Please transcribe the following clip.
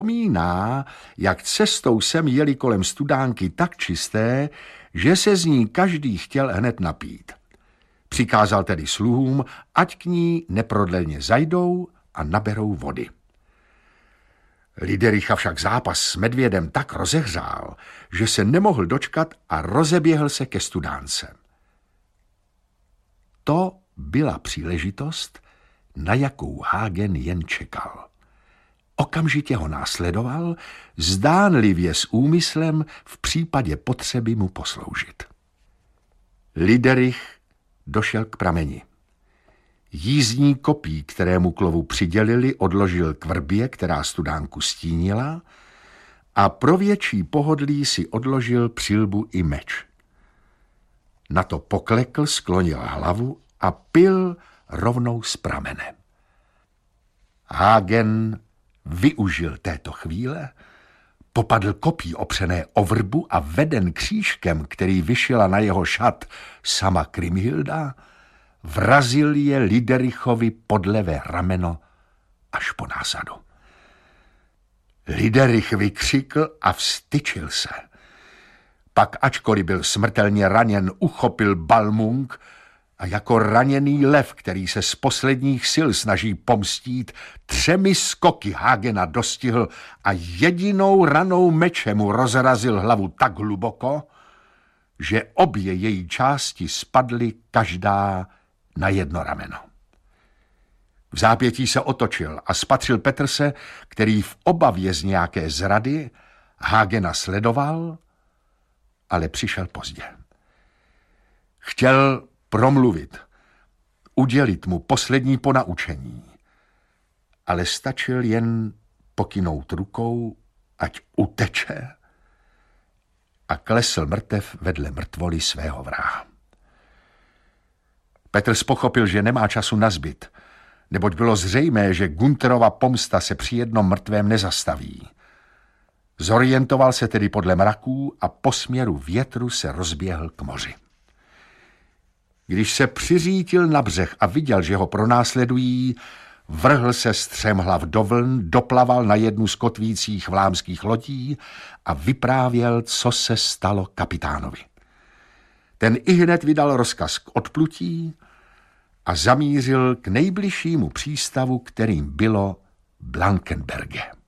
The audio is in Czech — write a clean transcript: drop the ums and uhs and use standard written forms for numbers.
Vzpomíná, jak cestou sem jeli kolem studánky tak čisté, že se z ní každý chtěl hned napít. Přikázal tedy sluhům, ať k ní neprodleně zajdou a naberou vody. Lidericha však zápas s medvědem tak rozehřál, že se nemohl dočkat a rozeběhl se ke studánce. To byla příležitost, na jakou Hagen jen čekal. Okamžitě ho následoval, zdánlivě s úmyslem v případě potřeby mu posloužit. Liderich došel k prameni. Jízdní kopí, kterému k lovu přidělili, odložil k vrbě, která studánku stínila, a pro větší pohodlí si odložil přilbu i meč. Na to poklekl, sklonil hlavu a pil rovnou z pramene. Hagen využil této chvíle, popadl kopí opřené o vrbu a veden křížkem, který vyšila na jeho šat sama Krimhilda, vrazil je Liderichovi pod levé rameno až po násadu. Liderich vykřikl a vztyčil se. Pak, ačkoliv byl smrtelně raněn, uchopil balmung a jako raněný lev, který se z posledních sil snaží pomstít, 3 skoky Hagena dostihl a jedinou ranou meče mu rozrazil hlavu tak hluboko, že obě její části spadly každá na jedno rameno. V zápětí se otočil a spatřil Petrse, který v obavě z nějaké zrady Hagena sledoval, ale přišel pozdě. Chtěl promluvit, udělit mu poslední ponaučení, ale stačil jen pokynout rukou, ať uteče, a klesl mrtev vedle mrtvoly svého vraha. Petrs pochopil, že nemá času na zbyt, neboť bylo zřejmé, že Guntherova pomsta se při jednom mrtvém nezastaví. Zorientoval se tedy podle mraků a po směru větru se rozběhl k moři. Když se přiřítil na břeh a viděl, že ho pronásledují, vrhl se střemhlav do vln, doplaval na jednu z kotvících vlámských lodí a vyprávěl, co se stalo kapitánovi. Ten ihned vydal rozkaz k odplutí a zamířil k nejbližšímu přístavu, kterým bylo Blankenberge.